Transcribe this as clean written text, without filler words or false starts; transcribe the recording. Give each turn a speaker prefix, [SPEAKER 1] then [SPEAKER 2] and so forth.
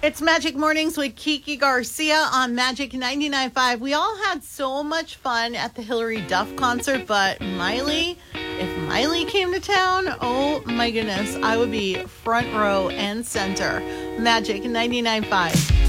[SPEAKER 1] It's Magic Mornings with Kiki Garcia on Magic 99.5. We all had so much fun at the Hillary Duff concert, but if Miley came to town, oh my goodness, I would be front row and center. Magic 99.5.